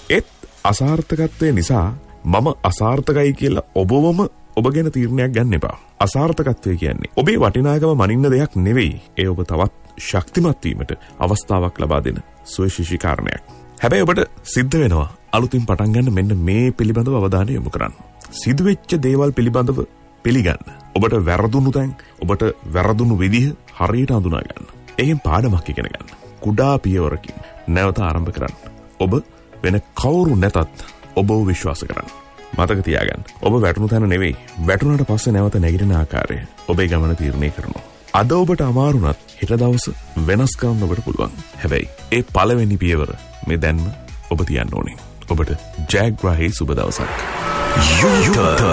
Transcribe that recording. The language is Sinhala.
ඒත් අසාර්ථකත්වය නිසා මම අසාර්ථකයි කියලා ඔබවම ඔබ ගැන තීරණයක් ගන්න එපා. අසාර්ථකත්වය කියන්නේ ඔබේ වටිනාකම මනින්න දෙයක් නෙවෙයි. ඒ ඔබ තවත් ශක්තිමත් වීමට අවස්ථාවක් ලබා දෙන සුවිශේෂී කාරණයක්. හැබැයි ඔබට සිද්ධ වෙනවා අලුතින් පටන් ගන්න මෙන්න මේ පිළිබඳව අවධානය යොමු කරන්න. සිදුවෙච්ච දේවල් පිළිබඳව පිළිගන්න. ඔබට වැරදුණු තැන්, ඔබට වැරදුණු විදිහ හරියට හඳුනා ගන්න. ඒකෙන් පාඩමක් ඉගෙන ගන්න. කුඩා පියවරකින් නැවත ආරම්භ කරන්න. ඔබ වෙන කවුරු නැතත් ඔබව විශ්වාස කරන්න. මතක තියාගන්න. ඔබ වැටුණු තැන නෙවෙයි, වැටුණාට පස්සේ නැවත නැගිටින ආකාරය ඔබේ ගමන තීරණය කරනවා. අද ඔබට අමාරුණත් හෙට දවස වෙනස් කරන්න ඔබට පුළුවන්. හැබැයි ඒ පළවෙනි පියවර මේ දැන්ම ඔබ තියන්න ඕනේ. ඔබට ජයග්‍රාහී සුබ දවසක්.